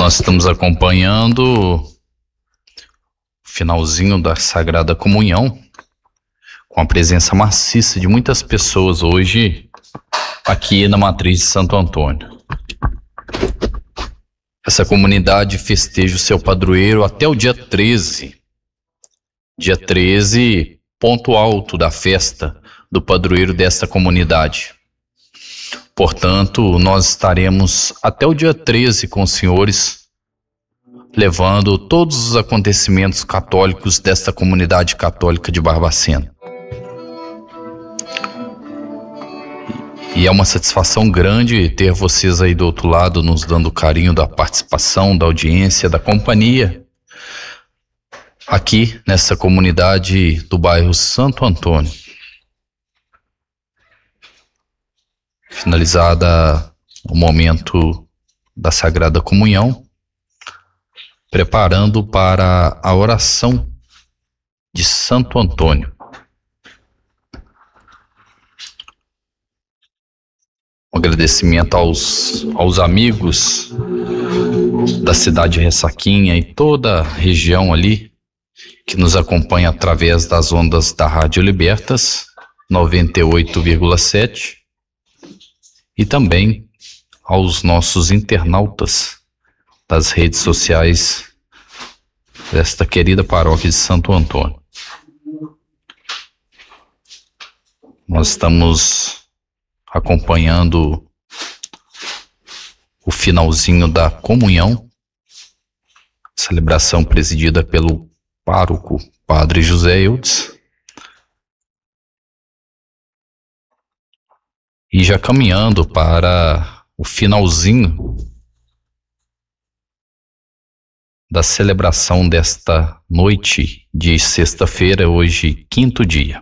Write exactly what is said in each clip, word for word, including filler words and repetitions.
Nós estamos acompanhando o finalzinho da Sagrada Comunhão, com a presença maciça de muitas pessoas hoje aqui na Matriz de Santo Antônio. Essa comunidade festeja o seu padroeiro até o dia treze. Dia treze, ponto alto da festa do padroeiro desta comunidade. Portanto, nós estaremos até o dia treze com os senhores, levando todos os acontecimentos católicos desta comunidade católica de Barbacena. E é uma satisfação grande ter vocês aí do outro lado, nos dando o carinho da participação, da audiência, da companhia, aqui nessa comunidade do bairro Santo Antônio. Finalizada o momento da Sagrada Comunhão, preparando para a oração de Santo Antônio. Um agradecimento aos, aos amigos da cidade de Ressaquinha e toda a região ali que nos acompanha através das ondas da Rádio Libertas noventa e oito vírgula sete e também aos nossos internautas das redes sociais desta querida paróquia de Santo Antônio. Nós estamos acompanhando o finalzinho da comunhão, celebração presidida pelo pároco Padre José Eudes, e já caminhando para o finalzinho da celebração desta noite de sexta-feira, hoje quinto dia.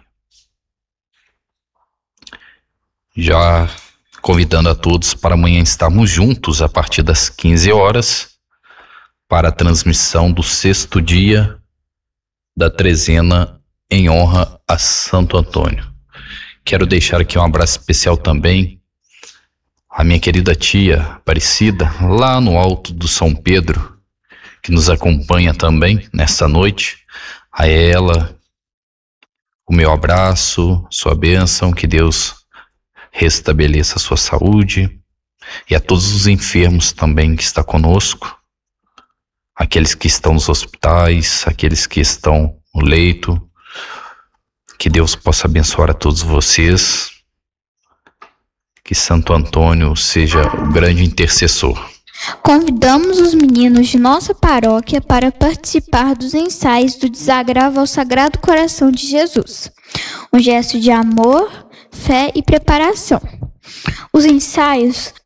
Já convidando a todos para amanhã estarmos juntos a partir das quinze horas para a transmissão do sexto dia da trezena em honra a Santo Antônio. Quero deixar aqui um abraço especial também à minha querida tia Aparecida, lá no alto do São Pedro, que nos acompanha também nessa noite. A ela, o meu abraço, sua bênção, que Deus restabeleça a sua saúde, e a todos os enfermos também que estão conosco, aqueles que estão nos hospitais, aqueles que estão no leito. Que Deus possa abençoar a todos vocês, que Santo Antônio seja o grande intercessor. Convidamos os meninos de nossa paróquia para participar dos ensaios do Desagravo ao Sagrado Coração de Jesus, um gesto de amor, fé e preparação. Os ensaios